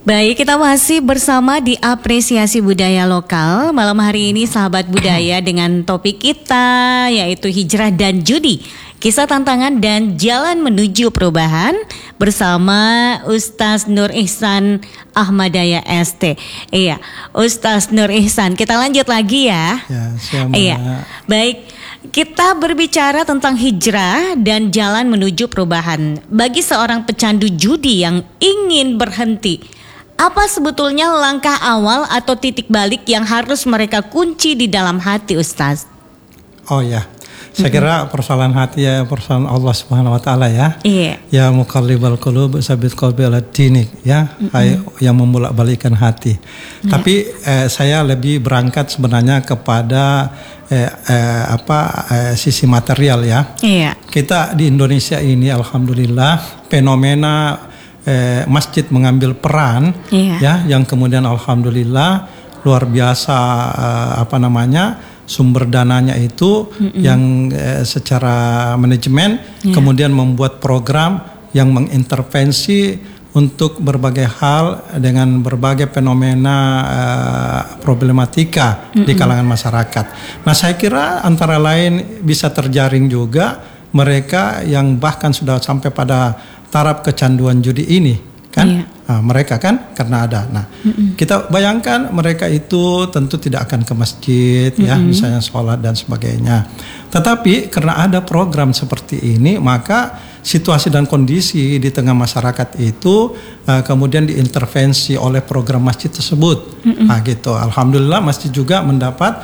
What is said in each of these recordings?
Baik, kita masih bersama di Apresiasi Budaya Lokal. Malam hari ini sahabat budaya dengan topik kita yaitu hijrah dan judi. Kisah tantangan dan jalan menuju perubahan bersama Ustaz Nur Ihsan Ahmadaya ST. Iya, Ustaz Nur Ihsan, kita lanjut lagi ya. Ya, siapa? Iya. Baik, kita berbicara tentang hijrah dan jalan menuju perubahan. Bagi seorang pecandu judi yang ingin berhenti, apa sebetulnya langkah awal atau titik balik yang harus mereka kunci di dalam hati, Ustaz? Oh ya, saya kira persoalan hati ya persoalan Allah Subhanahu Wa Taala ya. Iya. Ya muqallibal qulub sabit qalbi ala dinik ya, yang membolak-balikkan hati. Tapi saya lebih berangkat sebenarnya kepada sisi material ya. Iya. Kita di Indonesia ini alhamdulillah fenomena masjid mengambil peran ya, yang kemudian alhamdulillah luar biasa sumber dananya itu yang secara manajemen kemudian membuat program yang mengintervensi untuk berbagai hal dengan berbagai fenomena problematika di kalangan masyarakat. Nah, saya kira antara lain bisa terjaring juga mereka yang bahkan sudah sampai pada taraf kecanduan judi ini kan. Nah, mereka kan karena ada. Nah, kita bayangkan mereka itu tentu tidak akan ke masjid ya, misalnya sholat dan sebagainya. Tetapi karena ada program seperti ini, maka situasi dan kondisi di tengah masyarakat itu kemudian diintervensi oleh program masjid tersebut. Nah, gitu. Alhamdulillah masjid juga mendapat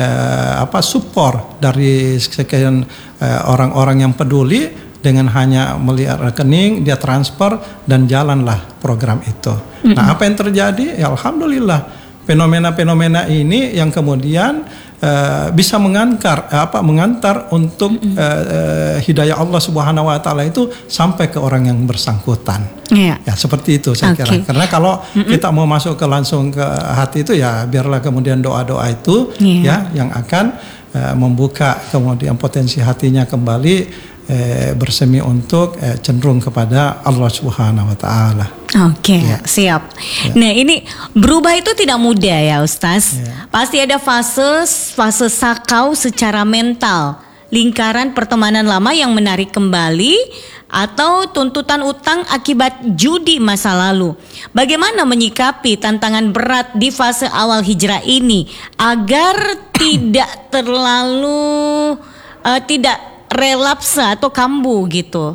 support dari sekian orang-orang yang peduli. Dengan hanya melihat rekening, dia transfer dan jalanlah program itu. Nah, apa yang terjadi? Ya alhamdulillah fenomena-fenomena ini yang kemudian bisa mengantar untuk hidayah Allah Subhanahu Wa Taala itu sampai ke orang yang bersangkutan. Ya seperti itu saya kira. Karena kalau kita mau masuk langsung ke hati itu ya biarlah kemudian doa-doa itu ya yang akan membuka kemudian potensi hatinya kembali bersemi untuk cenderung kepada Allah Subhanahu Wa Taala. Oke, siap. Nah, ini berubah itu tidak mudah ya, Ustaz. Pasti ada fase sakau secara mental, lingkaran pertemanan lama yang menarik kembali, atau tuntutan utang akibat judi masa lalu. Bagaimana menyikapi tantangan berat di fase awal hijrah ini agar tidak terlalu tidak relapse atau kambuh gitu?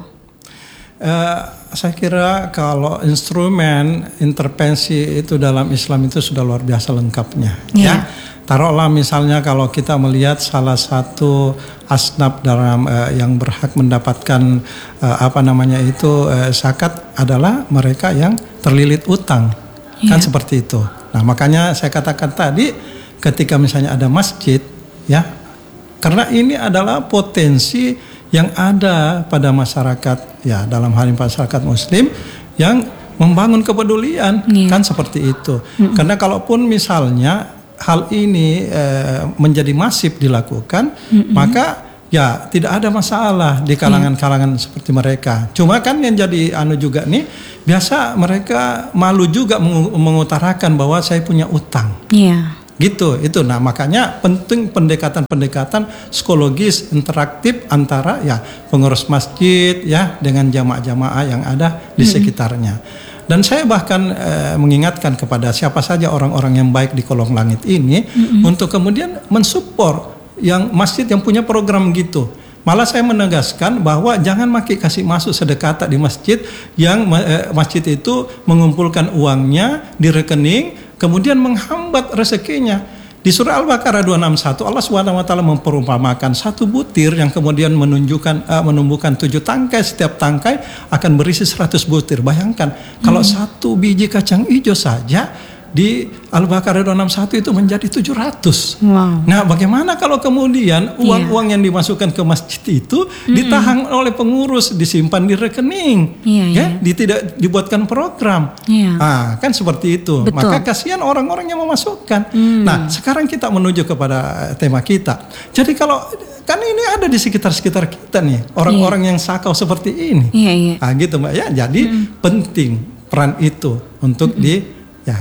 Saya kira kalau instrumen intervensi itu dalam Islam itu sudah luar biasa lengkapnya. Ya, taruhlah misalnya kalau kita melihat salah satu asnaf dalam yang berhak mendapatkan zakat adalah mereka yang terlilit utang, kan seperti itu. Nah, makanya saya katakan tadi ketika misalnya ada masjid, ya. Karena ini adalah potensi yang ada pada masyarakat ya, dalam hal ini masyarakat muslim yang membangun kepedulian kan seperti itu. Karena kalaupun misalnya hal ini menjadi masif dilakukan, maka ya tidak ada masalah di kalangan-kalangan seperti mereka. Cuma kan yang jadi juga nih, biasa mereka malu juga mengutarakan bahwa saya punya utang. Gitu itu. Nah, makanya penting pendekatan psikologis interaktif antara ya pengurus masjid ya dengan jamaah-jamaah yang ada di sekitarnya. Dan saya bahkan mengingatkan kepada siapa saja orang-orang yang baik di kolong langit ini untuk kemudian mensupport yang masjid yang punya program gitu. Malah saya menegaskan bahwa jangan kasih masuk sedekah di masjid yang masjid itu mengumpulkan uangnya di rekening kemudian menghambat rezekinya. Di surah Al-Baqarah 261 Allah SWT memperumpamakan satu butir yang kemudian menumbuhkan 7 tangkai, setiap tangkai akan berisi 100 butir. Bayangkan kalau satu biji kacang hijau saja di Al-Baqarah 261 itu menjadi 700. Nah, bagaimana kalau kemudian uang-uang yang dimasukkan ke masjid itu ditahan oleh pengurus, disimpan di rekening, tidak dibuatkan program. Kan seperti itu. Betul. Maka kasihan orang-orang yang memasukkan. Nah, sekarang kita menuju kepada tema kita. Jadi kalau kan ini ada di sekitar-sekitar kita nih, orang-orang yang sakau seperti ini. Nah, gitu Mbak ya. Jadi penting peran itu untuk ya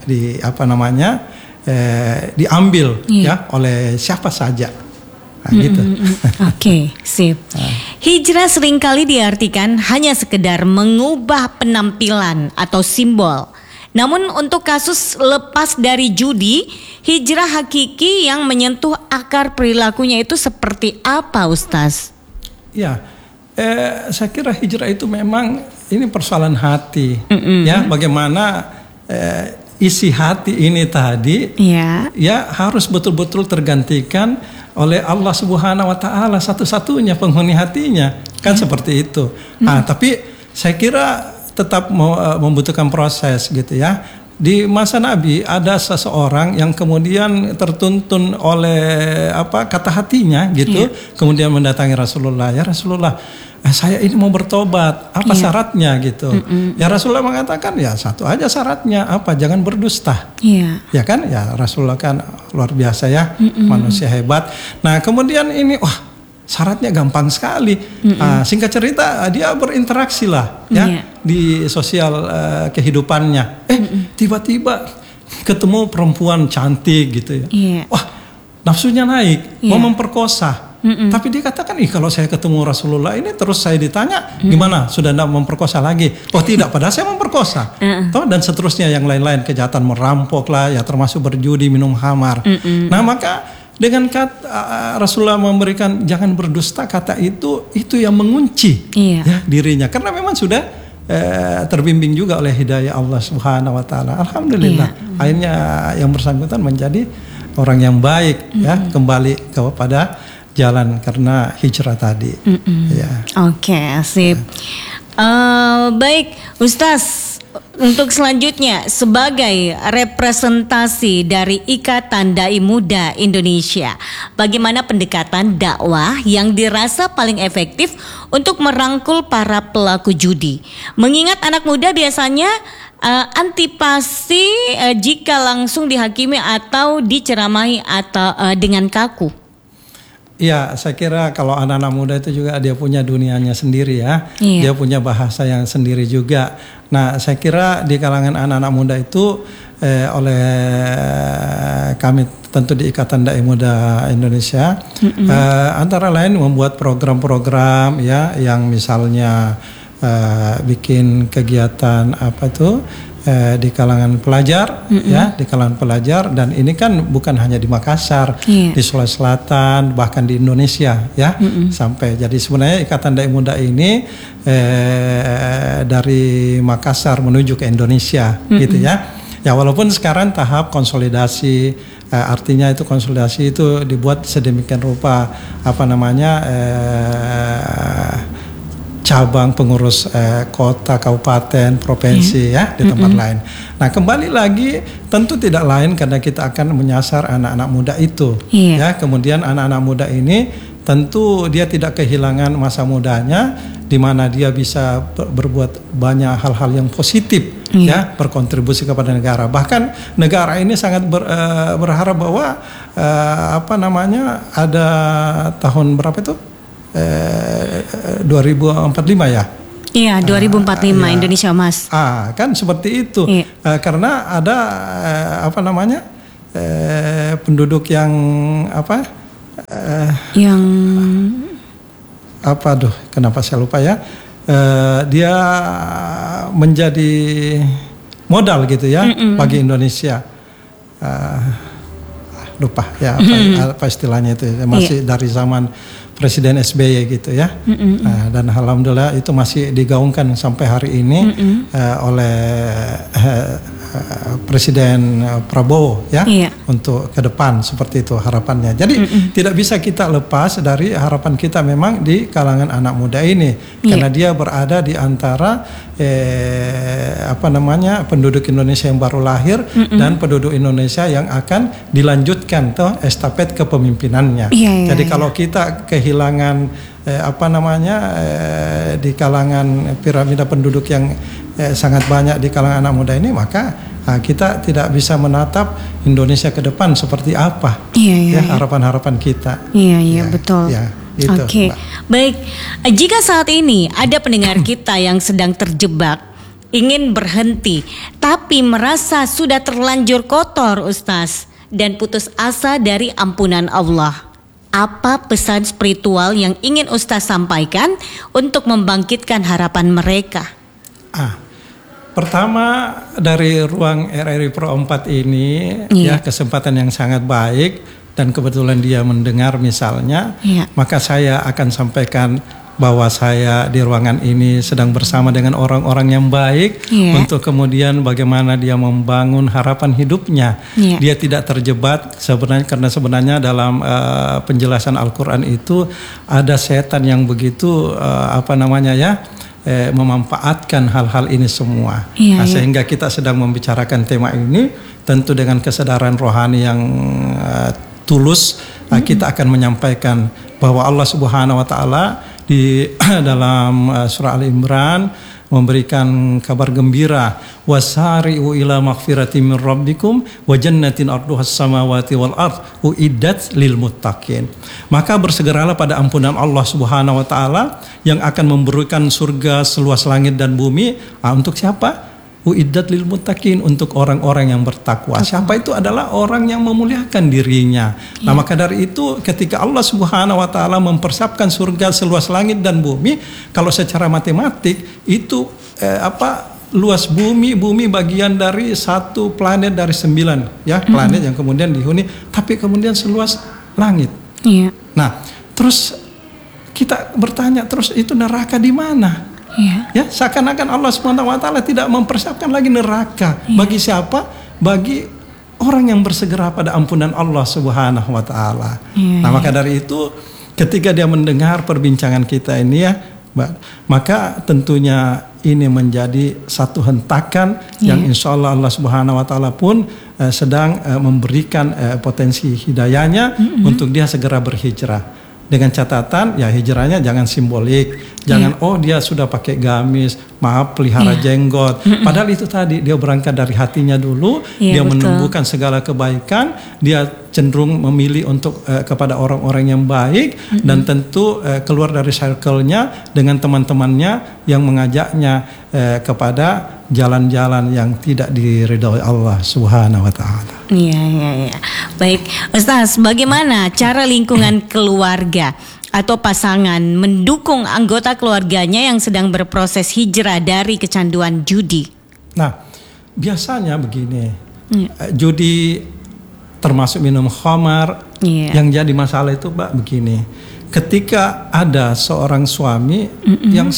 diambil ya oleh siapa saja. Nah, gitu. Oke, sip. Hijrah seringkali diartikan hanya sekedar mengubah penampilan atau simbol. Namun untuk kasus lepas dari judi, hijrah hakiki yang menyentuh akar perilakunya itu seperti apa, Ustaz? Ya, saya kira hijrah itu memang ini persoalan hati. Ya, bagaimana isi hati ini tadi ya harus betul-betul tergantikan oleh Allah Subhanahu wa taala, satu-satunya penghuni hatinya. Kan seperti itu. Nah, tapi saya kira tetap membutuhkan proses gitu ya. Di masa Nabi ada seseorang yang kemudian tertuntun oleh kata hatinya gitu, kemudian mendatangi Rasulullah. Ya Rasulullah, saya ini mau bertobat, apa syaratnya gitu. Ya Rasulullah mengatakan ya satu aja syaratnya, jangan berdusta. Ya kan, ya Rasulullah kan luar biasa ya, manusia hebat. Nah kemudian ini syaratnya gampang sekali. Singkat cerita dia berinteraksi lah ya di sosial kehidupannya. Tiba-tiba ketemu perempuan cantik gitu ya. Wah, nafsunya naik, mau memperkosa. Tapi dia katakan, kalau saya ketemu Rasulullah ini terus saya ditanya, gimana? Sudah tidak memperkosa lagi? Oh tidak, padahal saya memperkosa. Dan seterusnya yang lain-lain, kejahatan merampok lah, ya termasuk berjudi, minum khamar. Nah maka dengan kata Rasulullah memberikan jangan berdusta, kata itu yang mengunci ya dirinya, karena memang sudah terbimbing juga oleh hidayah Allah Subhanahu wa taala. Alhamdulillah akhirnya yang bersangkutan menjadi orang yang baik ya, kembali kepada jalan karena hijrah tadi. Ya. Oke, sip. Baik, Ustaz. Untuk selanjutnya, sebagai representasi dari Ikatan Dai Muda Indonesia, bagaimana pendekatan dakwah yang dirasa paling efektif untuk merangkul para pelaku judi? Mengingat anak muda biasanya antipasi jika langsung dihakimi atau diceramahi atau dengan kaku. Ya, saya kira kalau anak-anak muda itu juga dia punya dunianya sendiri ya. Dia punya bahasa yang sendiri juga. Nah, saya kira di kalangan anak-anak muda itu oleh kami tentu di Ikatan Dai Muda Indonesia antara lain membuat program-program ya yang misalnya bikin kegiatan di kalangan pelajar ya, di kalangan pelajar, dan ini kan bukan hanya di Makassar, di Sulawesi Selatan, bahkan di Indonesia ya, sampai jadi sebenarnya Ikatan Dai Muda ini dari Makassar menuju ke Indonesia gitu ya. Ya walaupun sekarang tahap konsolidasi, artinya itu konsolidasi itu dibuat sedemikian rupa cabang pengurus kota, kabupaten, provinsi ya di tempat lain. Nah kembali lagi tentu tidak lain karena kita akan menyasar anak-anak muda itu ya. Kemudian anak-anak muda ini tentu dia tidak kehilangan masa mudanya, di mana dia bisa berbuat banyak hal-hal yang positif ya, berkontribusi kepada negara. Bahkan negara ini sangat berharap bahwa ada tahun berapa itu? 2045 ya. Iya, 2045 Indonesia Emas. Kan seperti itu. Karena ada penduduk yang kenapa saya lupa ya. Dia menjadi modal gitu ya bagi Indonesia. Lupa ya apa istilahnya itu, masih dari zaman Presiden SBY gitu ya. Dan alhamdulillah itu masih digaungkan sampai hari ini oleh Presiden Prabowo ya, untuk ke depan, seperti itu harapannya. Jadi tidak bisa kita lepas dari harapan kita memang di kalangan anak muda ini, karena dia berada di antara penduduk Indonesia yang baru lahir dan penduduk Indonesia yang akan dilanjutkan estafet kepemimpinannya. Jadi kalau kita kehilangan di kalangan piramida penduduk yang sangat banyak di kalangan anak muda ini, maka kita tidak bisa menatap Indonesia ke depan seperti apa harapan-harapan kita. Betul. Gitu, Oke, baik. Jika saat ini ada pendengar kita yang sedang terjebak, ingin berhenti, tapi merasa sudah terlanjur kotor Ustaz dan putus asa dari ampunan Allah. Apa pesan spiritual yang ingin Ustaz sampaikan untuk membangkitkan harapan mereka? Pertama, dari ruang RRI Pro 4 ini ya kesempatan yang sangat baik, dan kebetulan dia mendengar misalnya, maka saya akan sampaikan bahwa saya di ruangan ini sedang bersama dengan orang-orang yang baik untuk kemudian bagaimana dia membangun harapan hidupnya. Dia tidak terjebak sebenarnya, karena sebenarnya dalam penjelasan Al-Quran itu ada setan yang begitu memanfaatkan hal-hal ini semua. Sehingga kita sedang membicarakan tema ini tentu dengan kesadaran rohani yang tulus. Kita akan menyampaikan bahwa Allah Subhanahu wa taala di dalam surah Al-Imran memberikan kabar gembira, wasari'u ila maghfiratin min rabbikum wa jannatin arduhas samawati wal ard uiddat lil muttaqin. Maka bersegeralah pada ampunan Allah Subhanahu wa taala yang akan memberikan surga seluas langit dan bumi. Untuk siapa? Uiddat lil muttaqin, untuk orang-orang yang bertakwa. Siapa itu? Adalah orang yang memuliakan dirinya. Nah, maka dari itu ketika Allah Subhanahu wa taala mempersiapkan surga seluas langit dan bumi, kalau secara matematik itu luas bumi bagian dari satu planet dari 9 ya, planet yang kemudian dihuni, tapi kemudian seluas langit. Nah, terus kita bertanya, terus itu neraka di mana? Ya, seakan-akan Allah SWT tidak mempersiapkan lagi neraka. Bagi siapa? Bagi orang yang bersegera pada ampunan Allah Subhanahu wa taala. Nah, maka dari itu ketika dia mendengar perbincangan kita ini ya, maka tentunya ini menjadi satu hentakan yang insya Allah Allah Subhanahu wa taala pun sedang memberikan potensi hidayahnya untuk dia segera berhijrah. Dengan catatan ya hijrahnya jangan simbolik, jangan dia sudah pakai gamis, maaf pelihara jenggot. Padahal itu tadi dia berangkat dari hatinya dulu, dia menumbuhkan segala kebaikan, dia cenderung memilih untuk kepada orang-orang yang baik, dan tentu keluar dari circle-nya dengan teman-temannya yang mengajaknya kepada jalan-jalan yang tidak diridhoi Allah Subhanahu wa taala. Iya. Baik, Ustaz, bagaimana cara lingkungan keluarga atau pasangan mendukung anggota keluarganya yang sedang berproses hijrah dari kecanduan judi? Nah, biasanya begini. Judi termasuk minum khamar, yang jadi masalah itu Mbak begini. Ketika ada seorang suami yang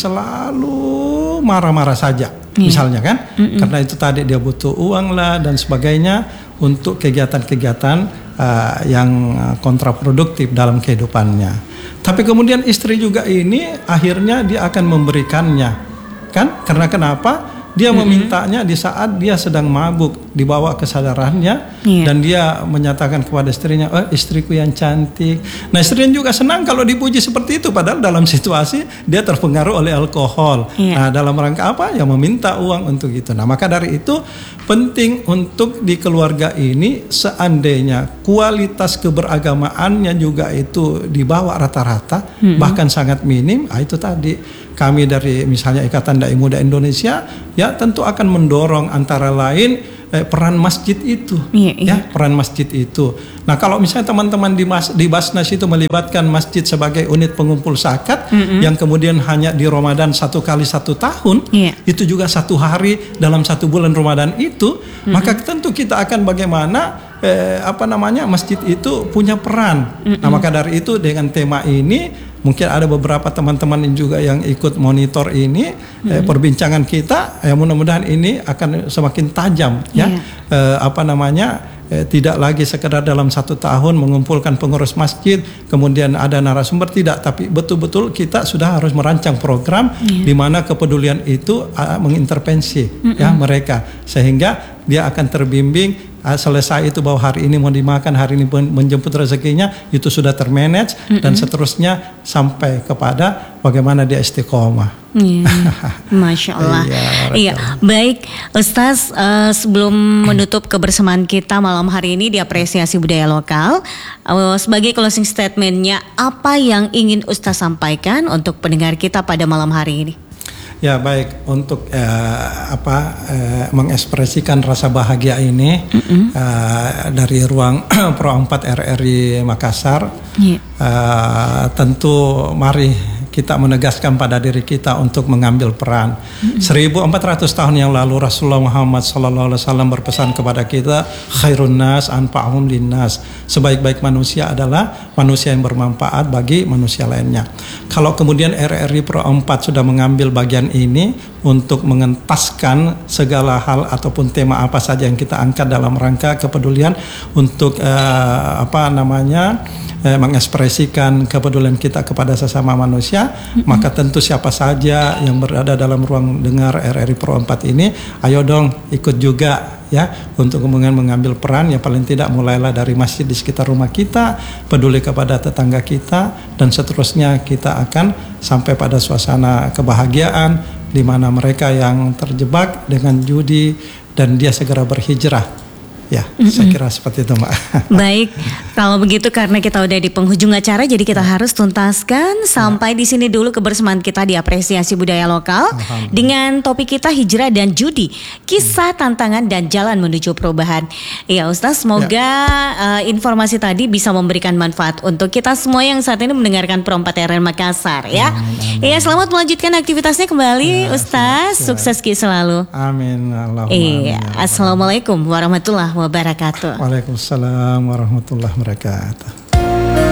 selalu marah-marah saja, misalnya kan, karena itu tadi dia butuh uang lah dan sebagainya untuk kegiatan-kegiatan yang kontraproduktif dalam kehidupannya. Tapi kemudian istri juga ini akhirnya dia akan memberikannya, kan? Karena kenapa? Dia memintanya di saat dia sedang mabuk, dibawa kesadarannya, dan dia menyatakan kepada istrinya, istriku yang cantik. Nah, istrinya juga senang kalau dipuji seperti itu, padahal dalam situasi dia terpengaruh oleh alkohol. Nah, dalam rangka apa? Ya meminta uang untuk itu. Nah, maka dari itu penting untuk di keluarga ini seandainya kualitas keberagamaannya juga itu di bawah rata-rata, bahkan sangat minim, itu tadi. Kami dari misalnya Ikatan Dai Muda Indonesia ya tentu akan mendorong antara lain peran masjid itu, peran masjid itu. Nah, kalau misalnya teman-teman di Basnas itu melibatkan masjid sebagai unit pengumpul zakat yang kemudian hanya di Ramadan 1 kali 1 tahun, itu juga 1 hari dalam 1 bulan Ramadan itu, maka tentu kita akan bagaimana masjid itu punya peran. Nah, maka dari itu dengan tema ini mungkin ada beberapa teman-teman juga yang ikut monitor ini perbincangan kita, mudah-mudahan ini akan semakin tajam tidak lagi sekedar dalam 1 tahun mengumpulkan pengurus masjid kemudian ada narasumber, tidak, tapi betul-betul kita sudah harus merancang program di mana kepedulian itu mengintervensi mereka, sehingga dia akan terbimbing. Selesai itu bahwa hari ini mau dimakan, hari ini menjemput rezekinya, itu sudah termanage dan seterusnya sampai kepada bagaimana dia istiqomah. Masya Allah. Iya, baik Ustaz, sebelum menutup kebersamaan kita malam hari ini di Apresiasi Budaya Lokal, sebagai closing statementnya, apa yang ingin Ustaz sampaikan untuk pendengar kita pada malam hari ini? Ya baik, untuk mengekspresikan rasa bahagia ini dari ruang Pro 4 RRI Makassar, tentu mari kita menegaskan pada diri kita untuk mengambil peran. 1400 tahun yang lalu Rasulullah Muhammad SAW berpesan kepada kita, khairun nas anfa'hum linnas. Sebaik-baik manusia adalah manusia yang bermanfaat bagi manusia lainnya. Kalau kemudian RRI Pro 4 sudah mengambil bagian ini untuk mengentaskan segala hal ataupun tema apa saja yang kita angkat dalam rangka kepedulian untuk mengekspresikan kepedulian kita kepada sesama manusia, maka tentu siapa saja yang berada dalam ruang dengar RRI Pro 4 ini, ayo dong ikut juga ya untuk kemudian mengambil peran. Ya paling tidak mulailah dari masjid di sekitar rumah kita, peduli kepada tetangga kita, dan seterusnya kita akan sampai pada suasana kebahagiaan di mana mereka yang terjebak dengan judi dan dia segera berhijrah. Ya, saya kira seperti itu, Mbak. Baik, kalau begitu karena kita udah di penghujung acara, jadi kita harus tuntaskan sampai di sini dulu kebersamaan kita di Apresiasi Budaya Lokal dengan topik kita hijrah dan judi, kisah, tantangan dan jalan menuju perubahan. Ya, Ustaz, semoga informasi tadi bisa memberikan manfaat untuk kita semua yang saat ini mendengarkan Pro 4 RRI Makassar ya. Iya, selamat melanjutkan aktivitasnya kembali, Ustaz. Sukses selalu. Amin. Assalamualaikum warahmatullahi wabarakatuh. Waalaikumsalam warahmatullahi wabarakatuh.